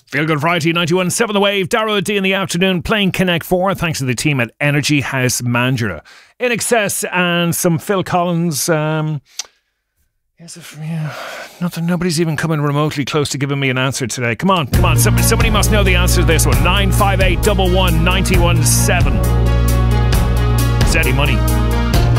Feel Good Friday, 91.7 The Wave. Darrow D in the afternoon playing Connect 4 thanks to the team at Energy House Mandurah. In Excess and some Phil Collins. Nobody's even coming remotely close to giving me an answer today. Come on. Somebody must know the answer to this one. 958 11 91 7. Zeddy Money.